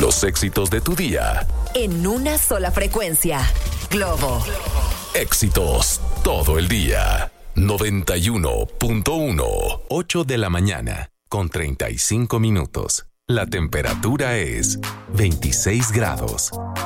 Los éxitos de tu día. En una sola frecuencia. Globo. Éxitos todo el día. 91.1. 8 de la mañana, con 35 minutos. La temperatura es 26 grados.